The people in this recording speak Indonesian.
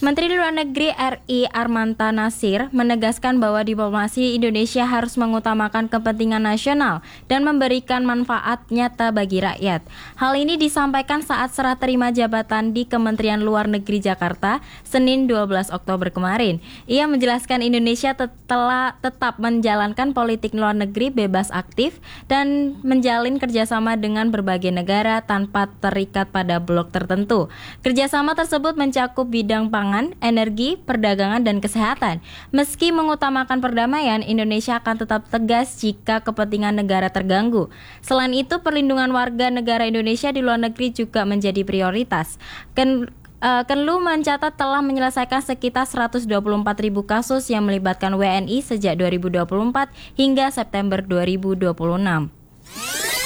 Menteri Luar Negeri RI Armanta Nasir menegaskan bahwa diplomasi Indonesia harus mengutamakan kepentingan nasional dan memberikan manfaat nyata bagi rakyat. Hal ini disampaikan saat serah terima jabatan di Kementerian Luar Negeri Jakarta, Senin 12 Oktober kemarin. Ia menjelaskan Indonesia telah tetap menjalankan politik luar negeri bebas aktif dan menjalin kerjasama dengan berbagai negara tanpa terikat pada blok tertentu. Kerjasama tersebut mencakup bidang pangan, energi, perdagangan, dan kesehatan. Meski mengutamakan perdamaian, Indonesia akan tetap tegas jika kepentingan negara terganggu. Selain itu, perlindungan warga negara Indonesia di luar negeri juga menjadi prioritas. Kenlu mencatat telah menyelesaikan sekitar 124.000 kasus yang melibatkan WNI sejak 2024 hingga September 2026.